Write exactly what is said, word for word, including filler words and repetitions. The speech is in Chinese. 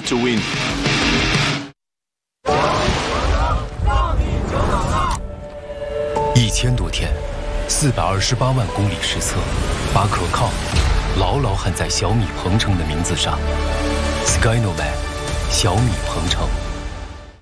to win. 一千多天，四百二十八万公里实测，把可靠牢牢焊在小米鹏程的名字上。Skynovac，小米鹏程。